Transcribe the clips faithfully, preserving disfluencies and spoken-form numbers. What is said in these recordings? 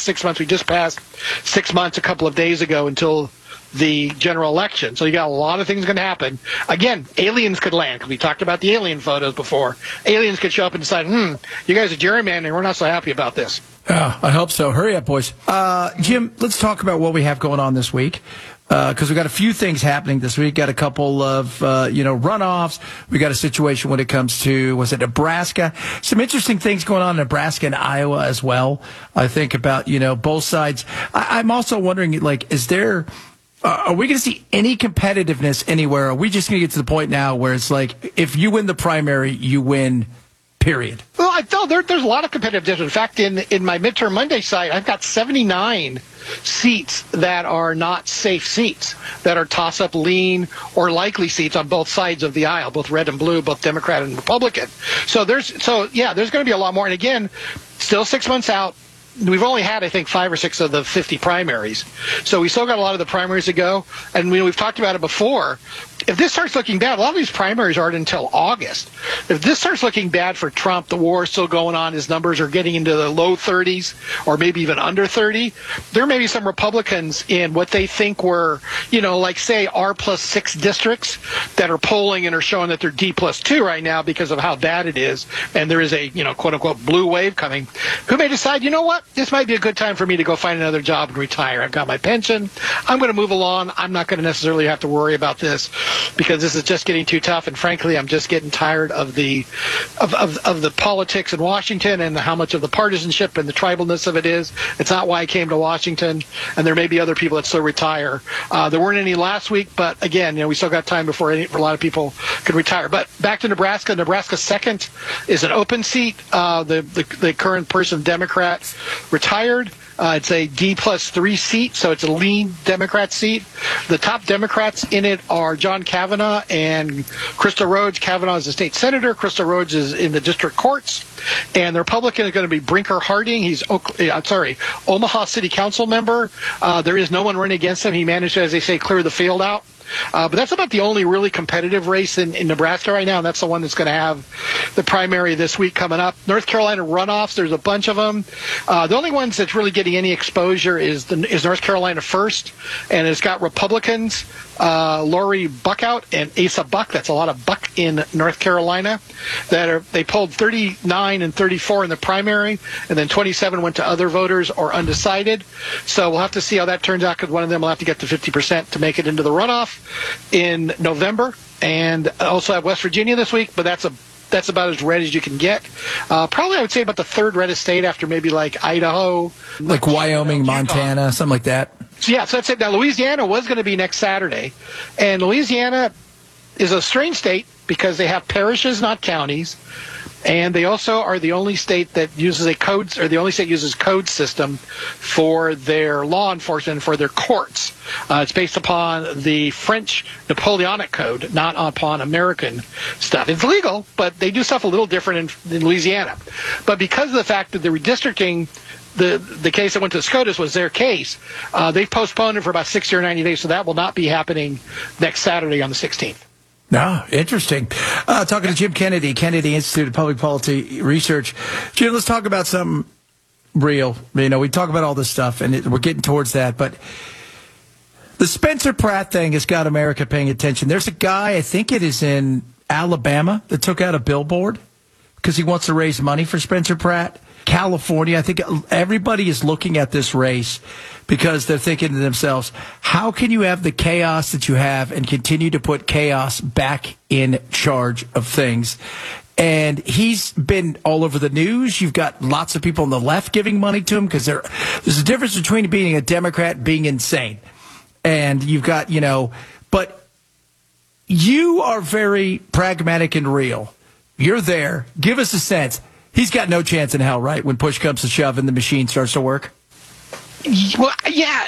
six months. We just passed six months a couple of days ago until the general election. So you got a lot of things going to happen. Again, aliens could land, because we talked about the alien photos before. Aliens could show up and decide, hmm, you guys are gerrymandering. We're not so happy about this. Uh, I hope so. Hurry up, boys. Uh, Jim, let's talk about what we have going on this week. Because uh, we've got a few things happening this week. Got a couple of, uh, you know, runoffs. We got a situation when it comes to, was it Nebraska? Some interesting things going on in Nebraska and Iowa as well. I think about, you know, both sides. I- I'm also wondering, like, is there, uh, are we going to see any competitiveness anywhere? Are we just going to get to the point now where it's like, if you win the primary, you win, period? Well, I thought there, there's a lot of competitive. In fact, in, in my Midterm Monday site, I've got seventy-nine seats that are not safe seats, that are toss-up, lean, or likely seats on both sides of the aisle, both red and blue, both Democrat and Republican. So there's, so yeah, there's going to be a lot more. And again, still six months out. We've only had, I think, five or six of the fifty primaries. So we still got a lot of the primaries to go. And we, we've talked about it before. If this starts looking bad, a lot of these primaries aren't until August. If this starts looking bad for Trump, the war is still going on, his numbers are getting into the low thirties or maybe even under thirty, there may be some Republicans in what they think were, you know, like, say, R plus six districts that are polling and are showing that they're D plus two right now because of how bad it is. And there is a, you know, quote unquote, blue wave coming, who may decide, you know what, this might be a good time for me to go find another job and retire. I've got my pension. I'm going to move along. I'm not going to necessarily have to worry about this, because this is just getting too tough, and frankly, I'm just getting tired of the of, of, of the politics in Washington and how much of the partisanship and the tribalness of it is. It's not why I came to Washington, and there may be other people that still retire. Uh, there weren't any last week, but again, you know, we still got time before any, a lot of people could retire. But back to Nebraska. Nebraska second is an open seat. Uh, the, the the current person, Democrat, retired. Uh, it's a D plus three seat, so it's a lean Democrat seat. The top Democrats in it are John Kavanaugh and Krista Rhodes. Kavanaugh is a state senator. Krista Rhodes is in the district courts. And the Republican is going to be Brinker Harding. He's, I'm sorry, Omaha City Council member. Uh, there is no one running against him. He managed to, as they say, clear the field out. Uh, but that's about the only really competitive race in, in Nebraska right now, and that's the one that's going to have the primary this week coming up. North Carolina runoffs, there's a bunch of them. Uh, the only ones that's really getting any exposure is the, is North Carolina first, and it's got Republicans, uh, Lori Buckout and Asa Buck. That's a lot of Buck in North Carolina. That are they polled thirty-nine and thirty-four in the primary, and then twenty-seven went to other voters or undecided. So we'll have to see how that turns out, because one of them will have to get to fifty percent to make it into the runoff in November. And also have West Virginia this week, but that's a that's about as red as you can get. Uh, probably, I would say, about the third reddest state after maybe like Idaho, like Wyoming, Montana, something like that. So yeah, so that's it. Now Louisiana was going to be next Saturday, and Louisiana is a strange state because they have parishes, not counties. And they also are the only state that uses a code, or the only state uses code system for their law enforcement, for their courts. Uh, it's based upon the French Napoleonic Code, not upon American stuff. It's legal, but they do stuff a little different in, in Louisiana. But because of the fact that the redistricting, the the case that went to SCOTUS was their case, uh, they've postponed it for about sixty or ninety days, so that will not be happening next Saturday on the sixteenth. Ah, interesting. Uh, talking to Jim Kennedy, Kennedy Institute of Public Policy Research. Jim, let's talk about something real. You know, we talk about all this stuff, and it, we're getting towards that, but the Spencer Pratt thing has got America paying attention. There's a guy, I think it is in Alabama, that took out a billboard because he wants to raise money for Spencer Pratt. California, I think everybody is looking at this race because they're thinking to themselves, how can you have the chaos that you have and continue to put chaos back in charge of things? And he's been all over the news. You've got lots of people on the left giving money to him because there's a difference between being a Democrat and being insane. And you've got, you know, but you are very pragmatic and real. You're there. Give us a sense. He's got no chance in hell, right, when push comes to shove and the machine starts to work? Well, yeah,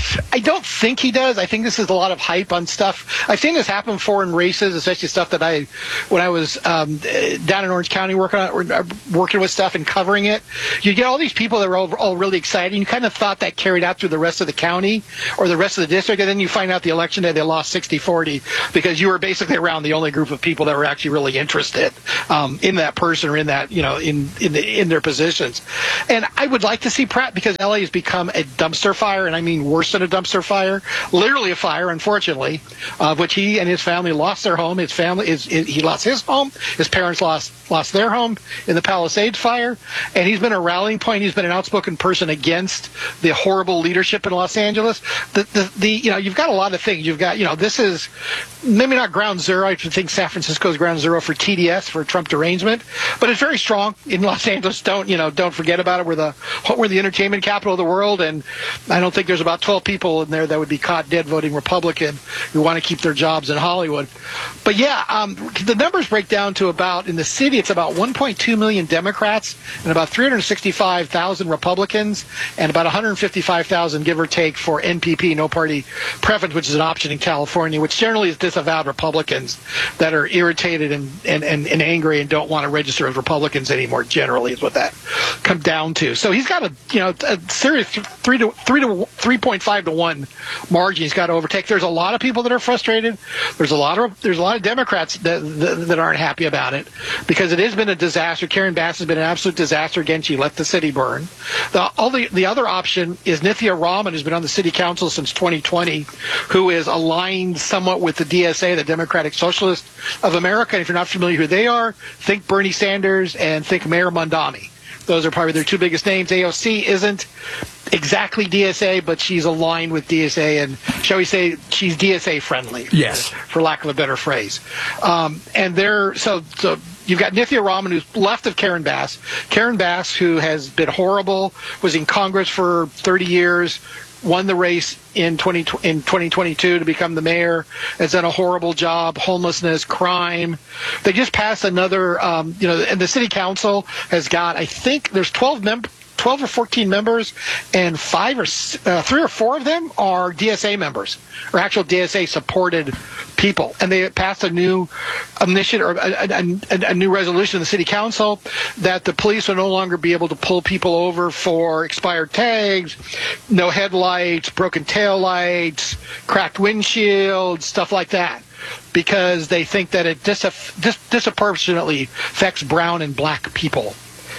I don't think he does. I think this is a lot of hype on stuff. I've seen this happen before in races, especially stuff that I, when I was um, down in Orange County working on, working with stuff and covering it. You get all these people that are all, all really excited. You kind of thought that carried out through the rest of the county or the rest of the district, and then you find out the election day they lost sixty forty because you were basically around the only group of people that were actually really interested um, in that person or in that, you know, in in, the, in their positions. And I would like to see Pratt because L A has become a dumpster fire, and I mean worse than a dumpster fire, literally a fire, unfortunately, of uh, which he and his family lost their home. His family is he lost his home. His parents lost lost their home in the Palisades fire, and he's been a rallying point. He's been an outspoken person against the horrible leadership in Los Angeles. The the, the you know you've got a lot of things. You've got you know this is maybe not ground zero. I think San Francisco is ground zero for T D S, for Trump derangement, but it's very strong in Los Angeles. Don't you know? Don't forget about it. We're the we're the entertainment capital of the world. And I don't think there's about twelve people in there that would be caught dead voting Republican who want to keep their jobs in Hollywood. But yeah, um, the numbers break down to about, in the city, it's about one point two million Democrats and about three hundred sixty-five thousand Republicans and about one hundred fifty-five thousand, give or take, for N P P, no party preference, which is an option in California, which generally is disavowed Republicans that are irritated and, and, and, and angry and don't want to register as Republicans anymore, generally, is what that comes down to. So he's got a, you know, a serious three to three to three point five to one margin he's got to overtake. There's a lot of people that are frustrated. There's a lot of there's a lot of Democrats that that, that aren't happy about it because it has been a disaster. Karen Bass has been an absolute disaster. Again, she let the city burn. The all the, the other option is Nithya Raman, who's been on the city council since twenty twenty, who is aligned somewhat with the D S A, the Democratic Socialists of America. And if you're not familiar who they are, think Bernie Sanders and think Mayor Mondani. Those are probably their two biggest names. A O C isn't exactly D S A, but she's aligned with D S A, and shall we say she's D S A friendly. Yes, for lack of a better phrase. Um, and they're so so. You've got Nithya Raman, who's left of Karen Bass. Karen Bass, who has been horrible, was in Congress for thirty years, won the race in twenty in twenty twenty-two to become the mayor, has done a horrible job, homelessness, crime. They just passed another, um, you know, and the city council has got, I think there's twelve members. twelve or fourteen members, and five or uh, three or four of them are D S A members, or actual D S A supported people. And they passed a new initiative, or a, a, a, a new resolution in the city council that the police will no longer be able to pull people over for expired tags, no headlights, broken taillights, cracked windshields, stuff like that, because they think that it dis- dis- disproportionately affects brown and black people.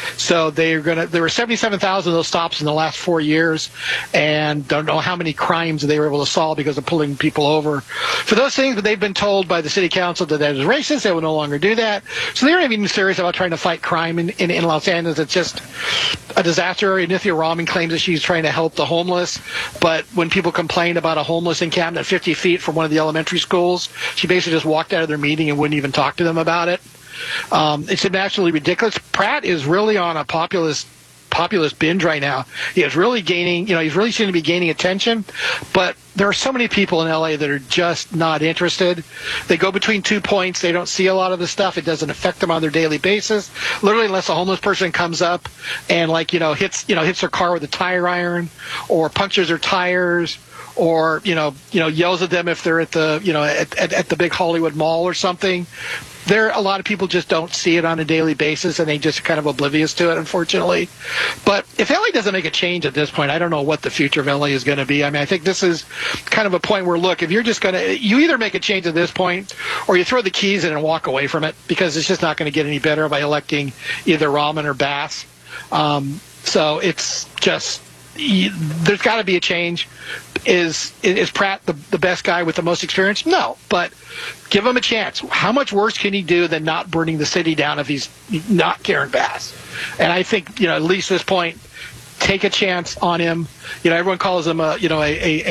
So they're gonna. There were seventy-seven thousand of those stops in the last four years, and don't know how many crimes they were able to solve because of pulling people over for those things. But they've been told by the city council that that is racist. They will no longer do that. So they're not even serious about trying to fight crime in, in, in Los Angeles. It's just a disaster. Nithya Raman claims that she's trying to help the homeless, but when people complain about a homeless encampment fifty feet from one of the elementary schools, she basically just walked out of their meeting and wouldn't even talk to them about it. Um, it's absolutely ridiculous. Pratt is really on a populist populist binge right now. He is really gaining, you know, he's really seeming to be gaining attention, but there are so many people in L A that are just not interested. They go between two points. They don't see a lot of the stuff. It doesn't affect them on their daily basis. Literally, unless a homeless person comes up and, like, you know, hits, you know, hits their car with a tire iron or punctures their tires, or, you know, you know, yells at them if they're at the, you know, at, at, at the big Hollywood mall or something. There, a lot of people just don't see it on a daily basis, and they just kind of oblivious to it, unfortunately. But if L A doesn't make a change at this point, I don't know what the future of L A is going to be. I mean, I think this is kind of a point where, look, if you're just going to, you either make a change at this point, or you throw the keys in and walk away from it, because it's just not going to get any better by electing either Raman or Bass. Um, so it's just, there's got to be a change. Is is Pratt the, the best guy with the most experience? No, but give him a chance. How much worse can he do than not burning the city down if he's not Karen Bass? And I think, you know, at least this point, take a chance on him. You know, everyone calls him a, you know, a, a,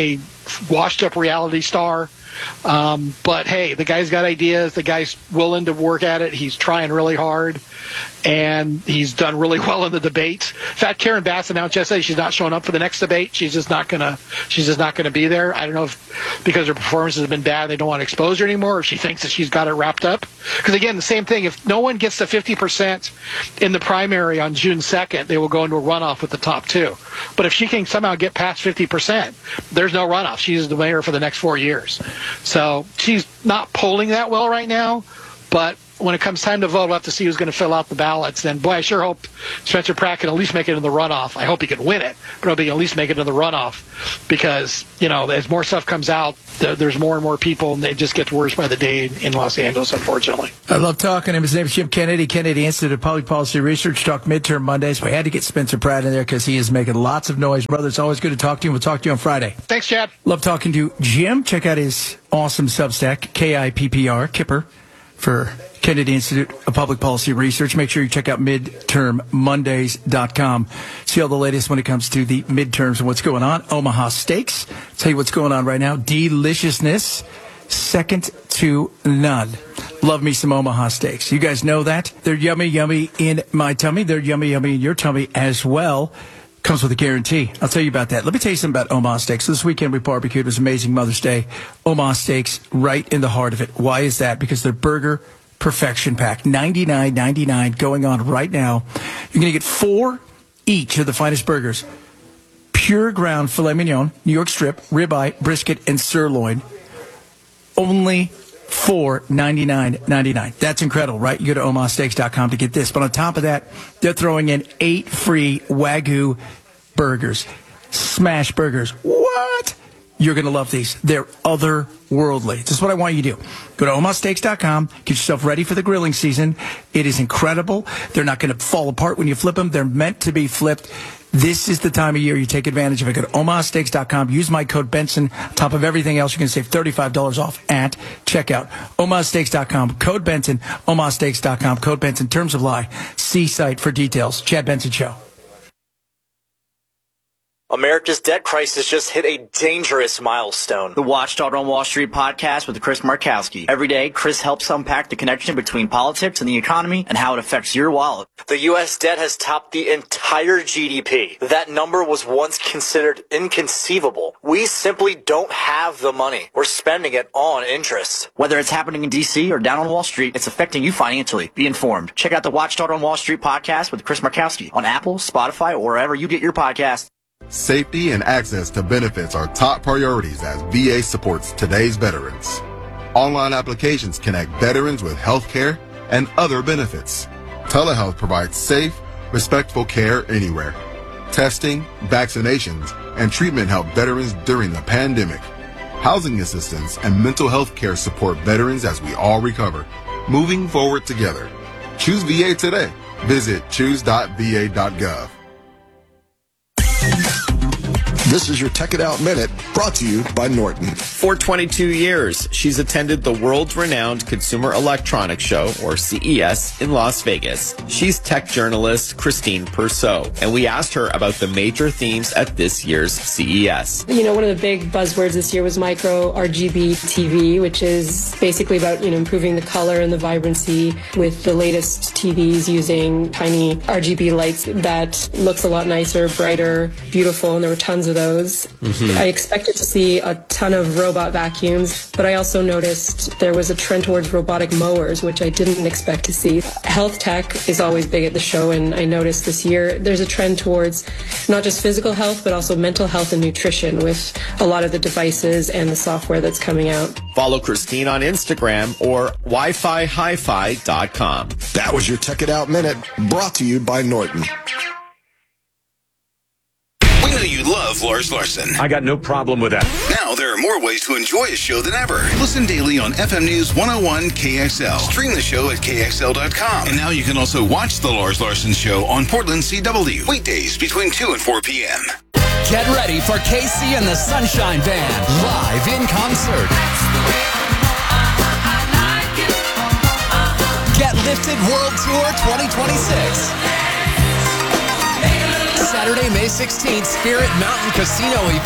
washed up reality star. Um, but hey, the guy's got ideas. The guy's willing to work at it. He's trying really hard, and he's done really well in the debates. In fact, Karen Bass announced yesterday she's not showing up for the next debate. She's just not gonna. She's just not gonna be there. I don't know if because her performances have been bad, they don't want to expose her anymore, or she thinks that she's got it wrapped up. Because again, the same thing. If no one gets to fifty percent in the primary on June second, they will go into a runoff with the top two. But if she can somehow get past fifty percent, there's no runoff. She's the mayor for the next four years. So she's not polling that well right now, but when it comes time to vote, we'll have to see who's going to fill out the ballots. And boy, I sure hope Spencer Pratt can at least make it in the runoff. I hope he can win it, but I hope he can at least make it in the runoff because, you know, as more stuff comes out, there's more and more people, and it just gets worse by the day in Los Angeles, unfortunately. I love talking to him. His name is Jim Kennedy, Kennedy Institute of Public Policy Research. Talk midterm Mondays. We had to get Spencer Pratt in there because he is making lots of noise. Brother, it's always good to talk to you. We'll talk to you on Friday. Thanks, Chad. Love talking to Jim. Check out his awesome Substack, K I P P R, Kipper, for Kennedy Institute of Public Policy Research. Make sure you check out midterm mondays dot com. See all the latest when it comes to the midterms and what's going on. Omaha Steaks. Tell you what's going on right now. Deliciousness, second to none. Love me some Omaha Steaks. You guys know that. They're yummy, yummy in my tummy. They're yummy, yummy in your tummy as well. Comes with a guarantee. I'll tell you about that. Let me tell you something about Omaha Steaks. So this weekend we barbecued. It was amazing Mother's Day. Omaha Steaks right in the heart of it. Why is that? Because they're burger perfection pack. ninety-nine ninety-nine going on right now. You're going to get four each of the finest burgers. Pure ground filet mignon, New York strip, ribeye, brisket, and sirloin. Only four ninety-nine ninety-nine. That's incredible, right? You go to omaha steaks dot com to get this. But on top of that, they're throwing in eight free Wagyu burgers. Smash burgers. What? You're going to love these. They're otherworldly. This is what I want you to do. Go to omaha steaks dot com. Get yourself ready for the grilling season. It is incredible. They're not going to fall apart when you flip them. They're meant to be flipped. This is the time of year you take advantage of it. Go to omaha steaks dot com. Use my code Benson. On top of everything else, you're going to save thirty-five dollars off at checkout. omaha steaks dot com. Code Benson. omaha steaks dot com. Code Benson. Terms of lie. See site for details. Chad Benson Show. America's debt crisis just hit a dangerous milestone. The Watchdog on Wall Street podcast with Chris Markowski. Every day, Chris helps unpack the connection between politics and the economy and how it affects your wallet. The U S debt has topped the entire G D P. That number was once considered inconceivable. We simply don't have the money. We're spending it on interest. Whether it's happening in D C or down on Wall Street, it's affecting you financially. Be informed. Check out the Watchdog on Wall Street podcast with Chris Markowski on Apple, Spotify, or wherever you get your podcasts. Safety and access to benefits are top priorities as V A supports today's veterans. Online applications connect veterans with health care and other benefits. Telehealth provides safe, respectful care anywhere. Testing, vaccinations, and treatment help veterans during the pandemic. Housing assistance and mental health care support veterans as we all recover. Moving forward together. Choose V A today. Visit choose dot v a dot gov. This is your Tech It Out Minute, brought to you by Norton. For twenty-two years, she's attended the world-renowned Consumer Electronics Show, or C E S, in Las Vegas. She's tech journalist Christine Perceau, and we asked her about the major themes at this year's C E S. You know, one of the big buzzwords this year was micro R G B T V, which is basically about, you know, improving the color and the vibrancy with the latest T Vs using tiny R G B lights that looks a lot nicer, brighter, beautiful, and there were tons of those. Mm-hmm. I expected to see a ton of robot vacuums, but I also noticed there was a trend towards robotic mowers, which I didn't expect to see. Health tech is always big at the show, and I noticed this year there's a trend towards not just physical health, but also mental health and nutrition with a lot of the devices and the software that's coming out. Follow Christine on Instagram or wi fi hi fi dot com. That was your Tech It Out Minute, brought to you by Norton. We know you love Lars Larson. I got no problem with that. Now there are more ways to enjoy his show than ever. Listen daily on F M News one oh one K X L. Stream the show at K X L dot com. And now you can also watch The Lars Larson Show on Portland C W. Weekdays between two and four p.m. Get ready for K C and the Sunshine Band live in concert. Get Lifted World Tour twenty twenty-six. Saturday, May sixteenth, Spirit Mountain Casino